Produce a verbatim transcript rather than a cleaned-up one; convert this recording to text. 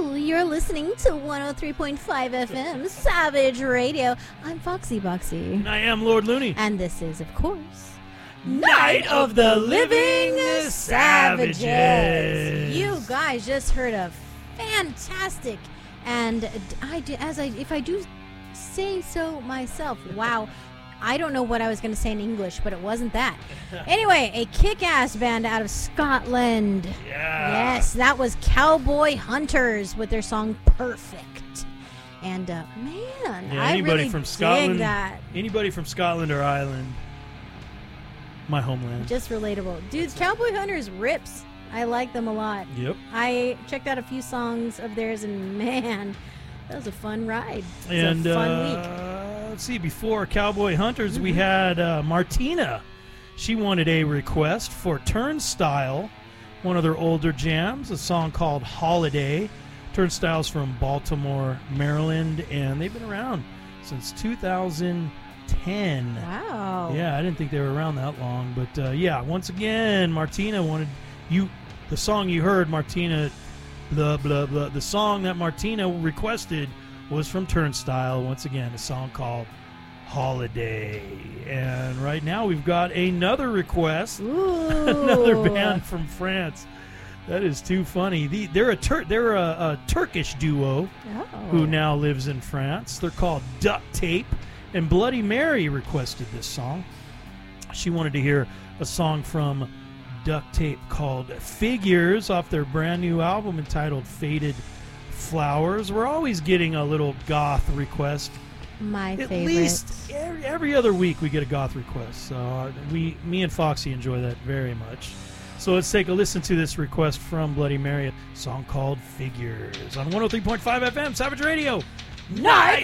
You're listening to one oh three point five F M Savage Radio. I'm Foxy Boxy. And I am Lord Looney. And this is, of course, Night of the Living Savages. You guys just heard a fantastic, and I do, as I if I do say so myself, wow. I don't know what I was going to say in English, but it wasn't that. Anyway, a kick-ass band out of Scotland. Yeah. Yes, that was Cowboy Hunters with their song Perfect. And, uh, man, Yeah, I anybody really from dig Scotland, that. Anybody from Scotland or Ireland, my homeland. Just relatable. Dude, Cowboy Hunters rips. I like them a lot. Yep. I checked out a few songs of theirs, and, man, that was a fun ride. It was And a fun uh, week. let's see, before Cowboy Hunters, Mm-hmm. we had uh, Martina. She wanted a request for Turnstile, one of their older jams, a song called Holiday. Turnstile's from Baltimore, Maryland, and they've been around since two thousand ten. Wow. Yeah, I didn't think they were around that long, but uh, yeah, once again, Martina wanted you. The song you heard, Martina, blah blah blah. The song that Martina requested was from Turnstile. Once again, a song called Holiday. And right now, we've got another request, Ooh. another band from France. That is too funny. The, they're a Tur- they're a, a Turkish duo Oh. who now lives in France. They're called Duct Tape, and Bloody Mary requested this song. She wanted to hear a song from Duct Tape called Figures off their brand new album entitled Faded Flowers. We're always getting a little goth request. My At favorite. least every, every other week we get a goth request. So uh, we, me and Foxy enjoy that very much. So let's take a listen to this request from Bloody Mary, a song called Figures on one oh three point five F M Savage Radio. Night